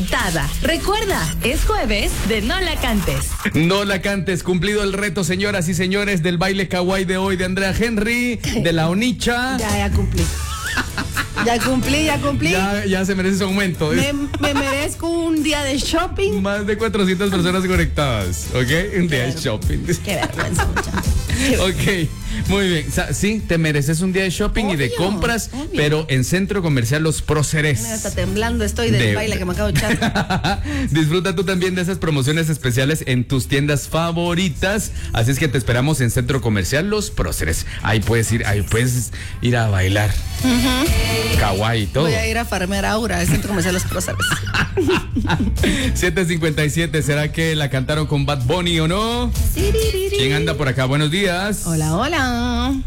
cantada. Recuerda, es jueves de No la cantes. No la cantes, cumplido el reto, señoras y señores, del baile kawaii de hoy de Andrea Henry, de la Onicha. Ya cumplí. Ya cumplí. Ya se merece su aumento. Me merezco un día de shopping. Más de 400 personas conectadas, ¿ok? Un día de shopping. Qué vergüenza, muchachos. Ok, muy bien. Sí, te mereces un día de shopping y de compras, pero en Centro Comercial Los Próceres. Mira, está temblando, estoy del baile que me acabo de echar. Disfruta tú también de esas promociones especiales en tus tiendas favoritas. Así es que te esperamos en Centro Comercial Los Próceres. Ahí puedes ir a bailar. Kawaii y todo. Voy a ir a farmear Aura, al Centro Comercial Los Próceres. 7:57, ¿será que la cantaron con Bad Bunny o no? Sí, ¿Quién anda por acá? Buenos días. Hola.